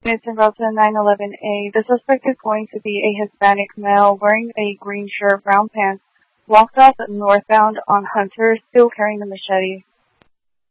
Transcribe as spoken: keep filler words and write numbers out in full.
It's in route to nine eleven A. The suspect is going to be a Hispanic male wearing a green shirt, brown pants, walked off northbound on Hunter, still carrying the machete.